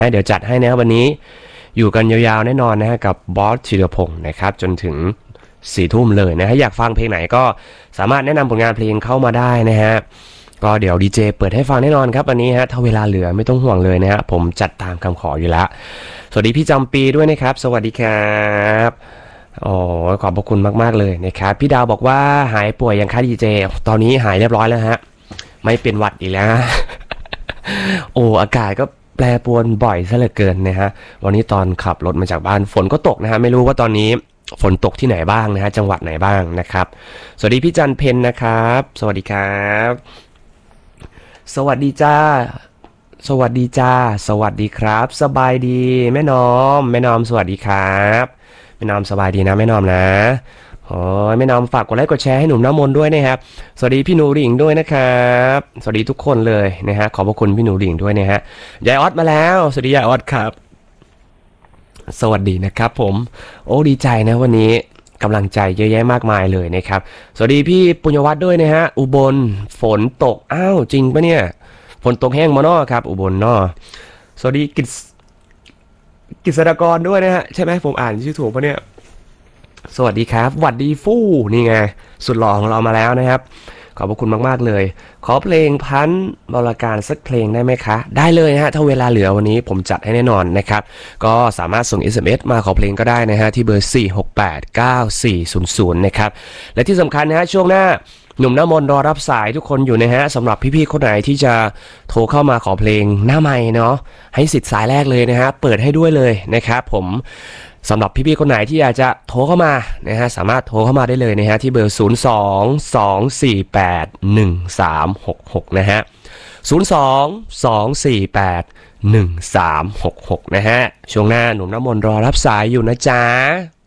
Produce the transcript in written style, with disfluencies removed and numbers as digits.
เดี๋ยวจัดให้นะครับวันนี้อยู่กันยาวๆแน่นอนนะฮะกับบอสธีรพงศ์นะครับจนถึง4 ทุ่มเลยนะฮะอยากฟังเพลงไหนก็สามารถแนะนำผลงานเพลงเข้ามาได้นะฮะก็เดี๋ยวดีเจเปิดให้ฟังแน่นอนครับวันนี้ฮะถ้าเวลาเหลือไม่ต้องห่วงเลยนะฮะผมจัดตามคำขออยู่แล้วสวัสดีพี่จำปีด้วยนะครับสวัสดีครับอ๋อขอบพระคุณมากๆเลยนะครับพี่ดาวบอกว่าหายป่วยยังคะดีเจตอนนี้หายเรียบร้อยแล้วฮะไม่เป็นหวัดอีกแล้ว โอ้อากาศก็แปรปรวนบ่อยซะเหลือเกินนะฮะวันนี้ตอนขับรถมาจากบ้านฝนก็ตกนะฮะไม่รู้ว่าตอนนี้ฝนตกที่ไหนบ้างนะฮะจังหวัดไหนบ้างนะครับสวัสดีพี่จันเพนนะครับสวัสดีครับสวัสดีจ้าสวัสดีจ้าสวัสดีครับสบายดีแม่นอมสวัสดีครับแม่นอมสบายดีนะแม่นอมนะโอ้ยแม่นอมฝากกดไลค์กดแชร์ให้หนุ่มน้ำมนต์ด้วยนะครับสวัสดีพี่หนูหลิงด้วยนะครับสวัสดีทุกคนเลยนะฮะขอบพระคุณพี่หนูหลิงด้วยนะฮะยายออดมาแล้วสวัสดียายออดครับสวัสดีนะครับผมโอ้ดีใจนะวันนี้กำลังใจเยอะแยะมากมายเลยนะครับสวัสดีพี่ปุญญวัฒน์ด้วยนะฮะอุบลฝนตกอ้าวจริงปะเนี่ยฝนตกแห้งมาเนาะครับอุบลเนาะสวัสดีกิษดากรด้วยนะฮะใช่ไหมผมอ่านชื่อถูกปะเนี่ย สวัสดีครับหวัดดีฟู่นี่ไงสุดหล่อของเรามาแล้วนะครับขอบพระคุณมากๆเลยขอเพลงพันธุ์บรการสักเพลงได้ไหมคะได้เลยฮะถ้าเวลาเหลือวันนี้ผมจัดให้แน่นอนนะครับก็สามารถส่ง SMS มาขอเพลงก็ได้นะฮะที่เบอร์4689400นะครับและที่สำคัญนะฮะช่วงหน้าหนุ่มหน้ามนต์รอรับสายทุกคนอยู่นะฮะสำหรับพี่ๆคนไหนที่จะโทรเข้ามาขอเพลงหน้าไมค์เนาะให้สิทธิ์สายแรกเลยนะฮะเปิดให้ด้วยเลยนะครับผมสำหรับพี่ๆคนไหนที่อยากจะโทรเข้ามานะฮะสามารถโทรเข้ามาได้เลยนะฮะที่เบอร์022481366นะฮะ022481366นะฮะช่วงหน้าหนุ่มน้ำมนต์รอรับสายอยู่นะจ๊ะ